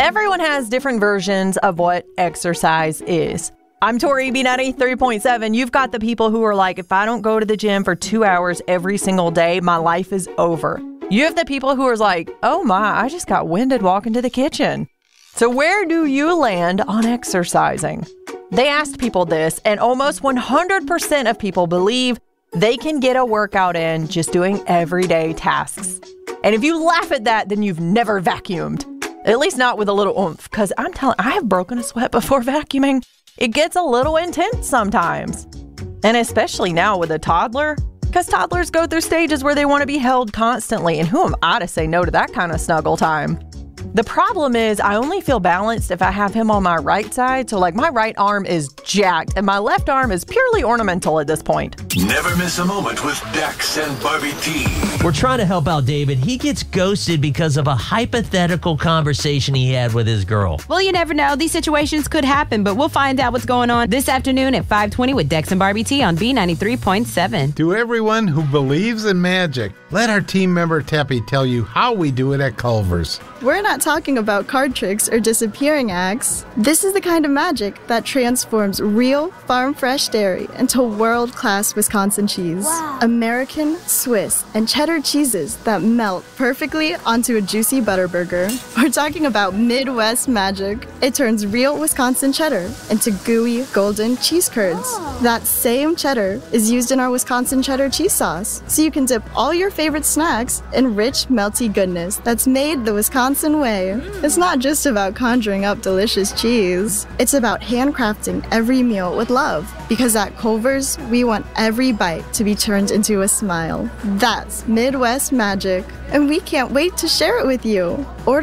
Everyone has different versions of what exercise is. I'm Tori B93.7. You've got the people who are like, if I don't go to the gym for 2 hours every single day, my life is over. You have the people who are like, oh my, I just got winded walking to the kitchen. So where do you land on exercising? They asked people this, and almost 100% of people believe they can get a workout in just doing everyday tasks. And if you laugh at that, then you've never vacuumed. At least not with a little oomph, because I have broken a sweat before vacuuming. It gets a little intense sometimes. And especially now with a toddler, because toddlers go through stages where they want to be held constantly. And who am I to say no to that kind of snuggle time? The problem is I only feel balanced if I have him on my right side. So like my right arm is jacked and my left arm is purely ornamental at this point. Never miss a moment with Dex and Barbie T. We're trying to help out David. He gets ghosted because of a hypothetical conversation he had with his girl. Well, you never know. These situations could happen, but we'll find out what's going on this afternoon at 5:20 with Dex and Barbie T on B93.7. To everyone who believes in magic, let our team member Teppy tell you how we do it at Culver's. We're not talking about card tricks or disappearing acts. This is the kind of magic that transforms real farm-fresh dairy into world-class Wisconsin cheese. Wow. American, Swiss, and cheddar cheeses that melt perfectly onto a juicy butter burger. We're talking about Midwest magic. It turns real Wisconsin cheddar into gooey, golden cheese curds. Oh. That same cheddar is used in our Wisconsin cheddar cheese sauce, so you can dip all your favorite snacks in rich, melty goodness that's made the Wisconsin way. It's not just about conjuring up delicious cheese. It's about handcrafting every meal with love. Because at Culver's, we want every bite to be turned into a smile. That's Midwest magic, and we can't wait to share it with you. Order